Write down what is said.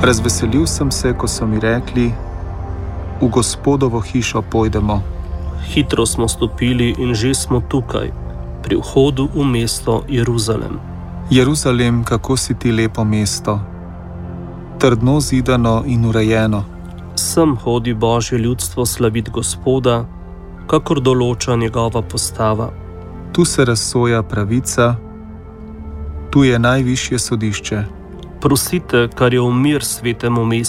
Razveselil sem se, ko so mi rekli: v Gospodovo hišo pojdemo. Hitro smo stopili in že smo tukaj, pri vhodu v mesto Jeruzalem. Jeruzalem, kako si ti lepo mesto, trdno zidano in urejeno. Sem hodi Božje ljudstvo slavit Gospoda, kakor določa njegova postava. Tu se razsoja pravica, tu je najvišje sodišče. Prosite, kar je v mir svetemu mestu.